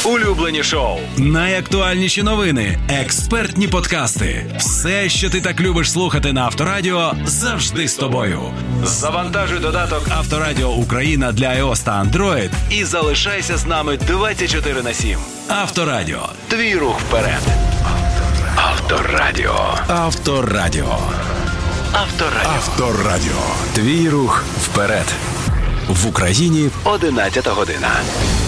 Улюблені шоу, найактуальніші новини, експертні подкасти. Все, що ти так любиш слухати на Авторадіо, завжди з тобою. Завантажуй додаток Авторадіо Україна для iOS та Android і залишайся з нами 24/7. Авторадіо. Твій рух вперед. Авторадіо. Авторадіо. Авторадіо. Авторадіо. Твій рух вперед. В Україні 11 година.